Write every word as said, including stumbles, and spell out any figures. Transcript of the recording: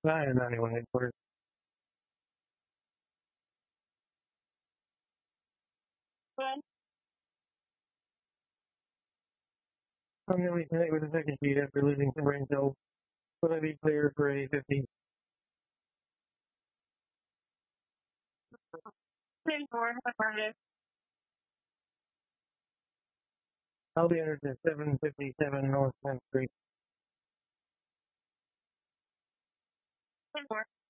nine ninety-one headquarters. I'm going to reconnect with the second sheet after losing some brain cells. Will I be clear for a fifty? I'll be under to seven fifty-seven North tenth Street.